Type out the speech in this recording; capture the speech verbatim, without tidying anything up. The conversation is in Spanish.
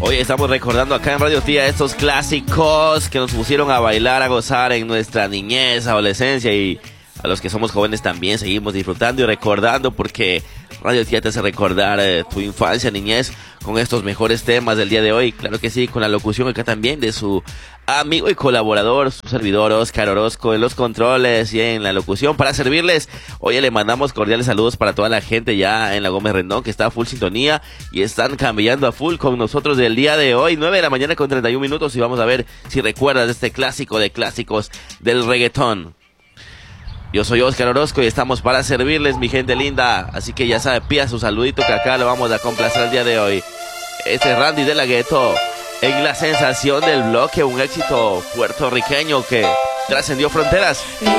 Hoy estamos recordando acá en Radio Tía estos clásicos que nos pusieron a bailar, a gozar en nuestra niñez, adolescencia, y a los que somos jóvenes también seguimos disfrutando y recordando, porque Radio Tía te hace recordar eh, tu infancia, niñez, con estos mejores temas del día de hoy. Claro que sí, con la locución acá también de su amigo y colaborador, su servidor Oscar Orozco, en los controles y en la locución para servirles. Hoy le mandamos cordiales saludos para toda la gente ya en la Gómez Rendón, que está a full sintonía y están cambiando a full con nosotros del día de hoy, nueve de la mañana con treinta y un minutos, y vamos a ver si recuerdas de este clásico de clásicos del reggaetón. Yo soy Oscar Orozco y estamos para servirles, mi gente linda. Así que ya sabe, pida su saludito que acá lo vamos a complacer el día de hoy. Este es Randy de la Gueto en la sensación del bloque, un éxito puertorriqueño que trascendió fronteras.